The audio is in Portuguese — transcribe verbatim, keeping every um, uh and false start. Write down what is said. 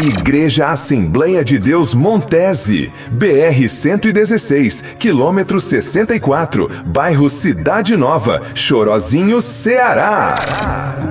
Igreja Assembleia de Deus Montese, B R cento e dezesseis, quilômetro sessenta e quatro, bairro Cidade Nova, Chorozinho, Ceará.